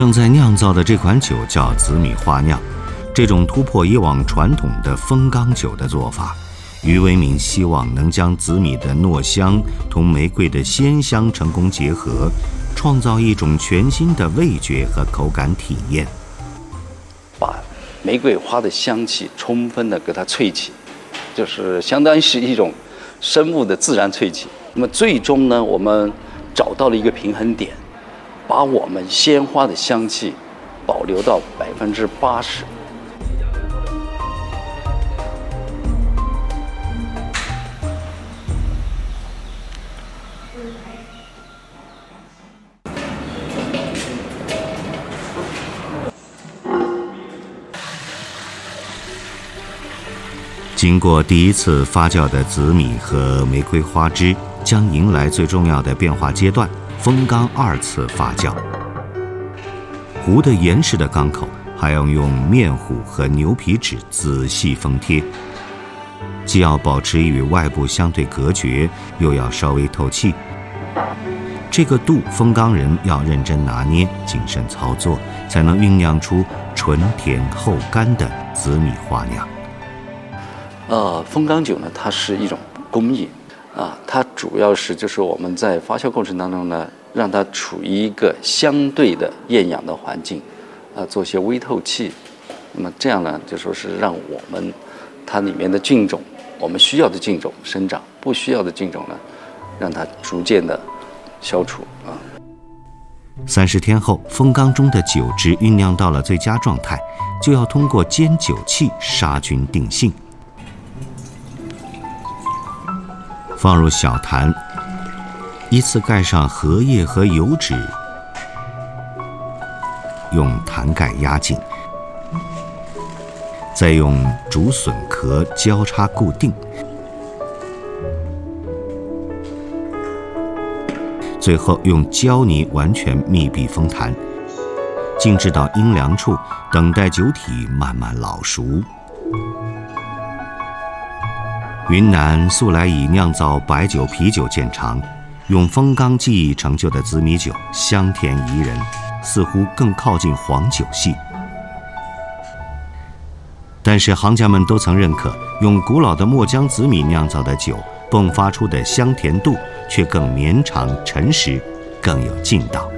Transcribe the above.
正在酿造的这款酒叫紫米花酿，这种突破以往传统的风缸酒的做法，于为民希望能将紫米的糯香同玫瑰的鲜香成功结合，创造一种全新的味觉和口感体验。 把玫瑰花的香气充分的给它萃起，就是相当于是一种生物的自然萃起。那么最终呢，我们找到了一个平衡点，把我们鲜花的香气保留到80%。 经过第一次发酵的紫米和玫瑰花汁将迎来最重要的变化阶段——风缸2次发酵。壶的严实的缸口还要用面糊和牛皮纸仔细封贴，既要保持与外部相对隔绝，又要稍微透气。这个度，风缸人要认真拿捏，谨慎操作，才能酝酿出纯甜后干的紫米花酿。 风缸酒呢，它是一种工艺啊，它主要是就是我们在发酵过程当中呢，让它处于一个相对的厌氧的环境，做些微透气。那么这样呢，就说是让我们它里面的菌种，我们需要的菌种生长，不需要的菌种呢，让它逐渐的消除啊。 30天后，风缸中的酒汁酝酿到了最佳状态，就要通过煎酒器杀菌定性。放入小坛，依次盖上荷叶和油脂，用坛盖压紧，再用竹笋壳交叉固定，最后用胶泥完全密闭封坛，静置到阴凉处，等待酒体慢慢老熟。云南素来以酿造白酒、啤酒见长，用风缸技艺成就的紫米酒香甜宜人，似乎更靠近黄酒系。但是行家们都曾认可，用古老的墨浆紫米酿造的酒迸发出的香甜度却更绵长、沉实，更有劲道。